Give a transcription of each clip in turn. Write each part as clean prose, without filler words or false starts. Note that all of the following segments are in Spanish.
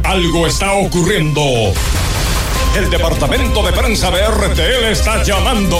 Algo está ocurriendo. El departamento de prensa de RTL está llamando.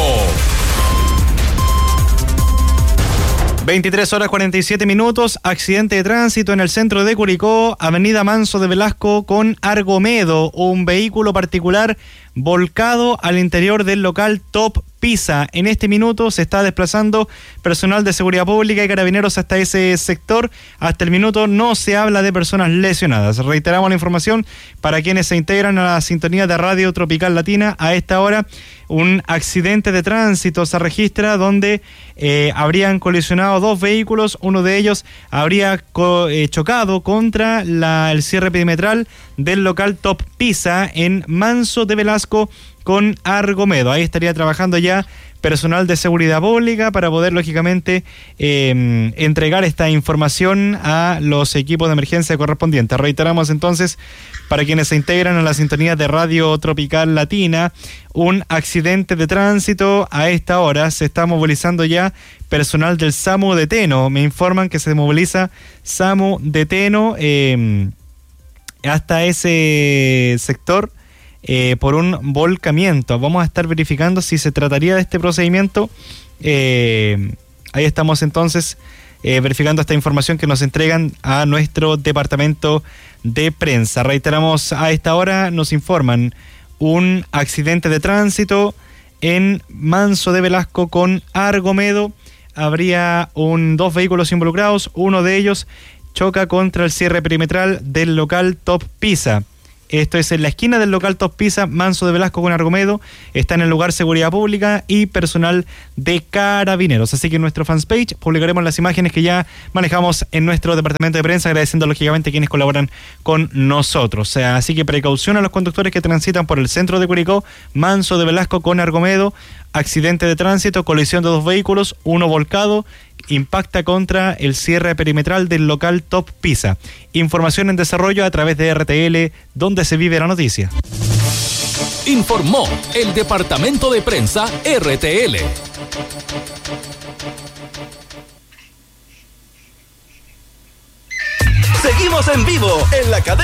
23:47. Accidente de tránsito en el centro de Curicó, avenida Manso de Velasco con Argomedo. Un vehículo particular volcado al interior del local Top Pizza. En este minuto se está desplazando personal de seguridad pública y carabineros hasta ese sector. Hasta el minuto no se habla de personas lesionadas. Reiteramos la información para quienes se integran a la sintonía de Radio Tropical Latina. A esta hora, un accidente de tránsito se registra donde habrían colisionado dos vehículos. Uno de ellos habría chocado contra el cierre perimetral del local Top Pizza en Manso de Velasco con Argomedo. Ahí estaría trabajando ya personal de seguridad pública para poder, lógicamente, entregar esta información a los equipos de emergencia correspondientes. Reiteramos entonces, para quienes se integran a la sintonía de Radio Tropical Latina, un accidente de tránsito. A esta hora se está movilizando ya personal del SAMU de Teno. Me informan que se moviliza SAMU de Teno hasta ese sector por un volcamiento. Vamos a estar verificando si se trataría de este procedimiento. Ahí estamos entonces verificando esta información que nos entregan a nuestro departamento de prensa. Reiteramos, a esta hora nos informan un accidente de tránsito en Manso de Velasco con Argomedo. Habría dos vehículos involucrados. Uno de ellos choca contra el cierre perimetral del local Top Pizza. Esto es en la esquina del local Top Pizza, Manso de Velasco con Argomedo. Está en el lugar seguridad pública y personal de carabineros. Así que en nuestro fanpage publicaremos las imágenes que ya manejamos en nuestro departamento de prensa, agradeciendo lógicamente a quienes colaboran con nosotros. Así que precaución a los conductores que transitan por el centro de Curicó, Manso de Velasco con Argomedo. Accidente de tránsito, colisión de dos vehículos, uno volcado, impacta contra el cierre perimetral del local Top Pizza. Información en desarrollo a través de RTL, donde se vive la noticia. Informó el departamento de prensa RTL. Seguimos en vivo en la cadena